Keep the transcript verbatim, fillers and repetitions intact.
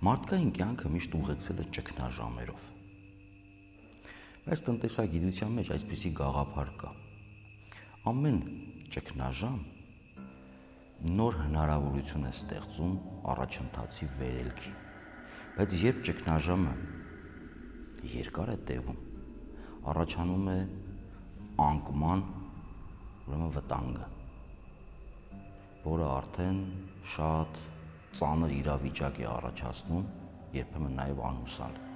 Մարդկային կյանքը միշտ ուղեկցել է ճգնաժամերով։ Բայց տնտեսագիտության մեջ այսպիսի գաղափար կա։ Ամեն ճգնաժամ նոր հնարավորություն է ստեղծում առաջընթացի վերելքի։ Բայց երբ ճգնաժամը երկար է տևում, առաջանում է անկման, ուրեմն վտանգը, որը արդեն շատ ծանր իրավիճակ է առաջացնում, երբեմն նաև անհուսալ։